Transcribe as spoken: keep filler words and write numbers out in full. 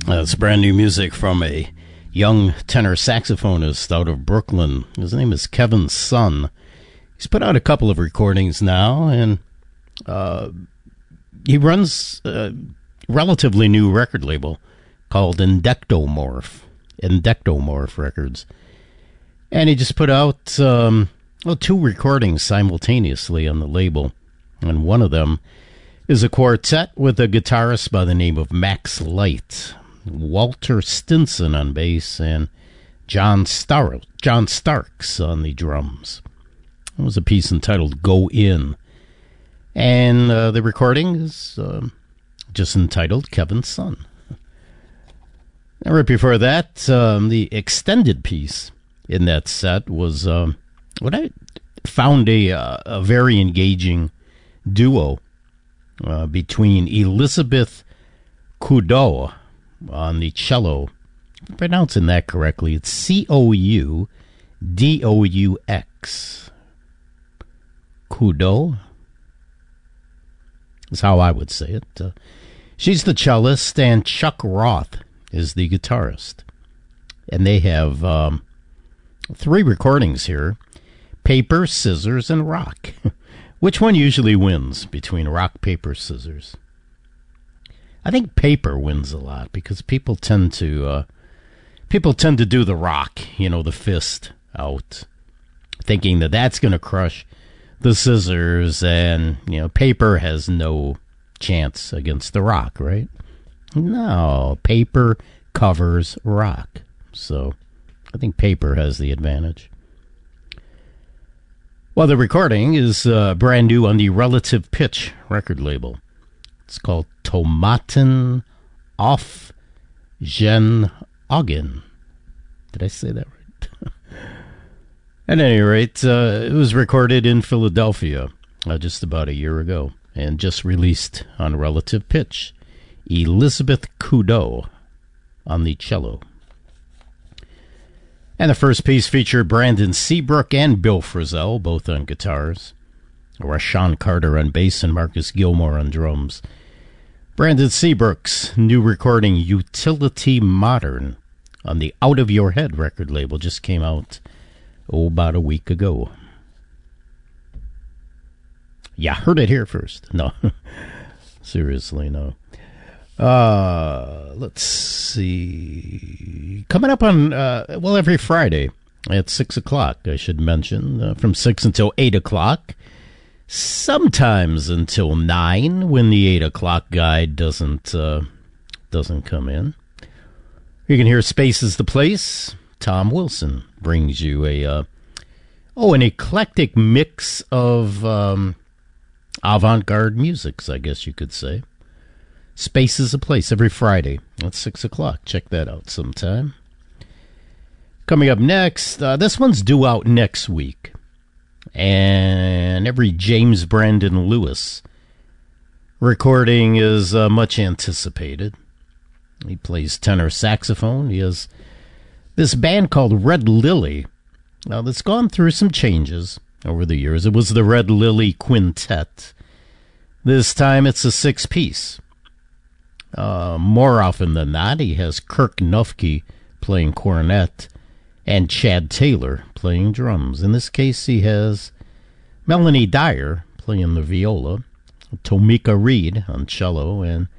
Uh, it's brand new music from a young tenor saxophonist out of Brooklyn. His name is Kevin Sun. He's put out a couple of recordings now, and uh, he runs a relatively new record label called Indectomorph, Indectomorph Records. And he just put out um, well, two recordings simultaneously on the label, and one of them is a quartet with a guitarist by the name of Max Light, Walter Stinson on bass, and John Star- John Starks on the drums. It was a piece entitled Go In. And uh, the recording is uh, just entitled Kevin Sun. Now, right before that, um, the extended piece in that set was um, what I found a, uh, a very engaging duo uh, between Elizabeth Coudou on the cello. If I'm pronouncing that correctly, it's C O U D O U X. Coudou is how I would say it. Uh, she's the cellist, and Chuck Roth is the guitarist. And they have um, three recordings here: Paper, Scissors, and Rock. Which one usually wins between rock, paper, scissors? I think paper wins a lot because people tend to uh, people tend to do the rock, you know, the fist out, thinking that that's going to crush the scissors, and you know, paper has no chance against the rock, right? No, paper covers rock, so I think paper has the advantage. Well, the recording is uh, brand new on the Relative Pitch record label. It's called Tomaten auf Gen Augen. Did I say that right? At any rate, uh, it was recorded in Philadelphia uh, just about a year ago and just released on Relative Pitch. Elizabeth Coudou on the cello. And the first piece featured Brandon Seabrook and Bill Frisell, both on guitars. Rashawn Carter on bass and Marcus Gilmore on drums. Brandon Seabrook's new recording, Utility Modern, on the Out of Your Head record label, just came out, oh, about a week ago. Yeah, heard it here first. No, seriously, no. Uh, let's see. Coming up on, uh, well, every Friday at six o'clock, I should mention, uh, from six until eight o'clock. Sometimes until nine when the eight o'clock guide doesn't uh, doesn't come in. You can hear Space is the Place. Tom Wilson brings you a uh, oh an eclectic mix of um, avant-garde musics, I guess you could say. Space is a Place every Friday at six o'clock. Check that out sometime. Coming up next, uh, this one's due out next week. And every James Brandon Lewis recording is uh, much anticipated. He plays tenor saxophone. He has this band called Red Lily. Now, that's gone through some changes over the years. It was the Red Lily Quintet. This time it's a six-piece. Uh, more often than not, he has Kirk Nufke playing cornet and Chad Taylor playing drums. In this case, he has Melanie Dyer playing the viola, Tomika Reed on cello, and